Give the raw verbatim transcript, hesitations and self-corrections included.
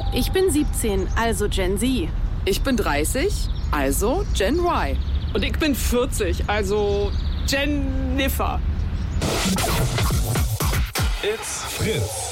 Ich bin siebzehn, also Gen Z. Ich bin dreißig, also Gen Y. Und ich bin vierzig, also Jennifer. It's Fritz.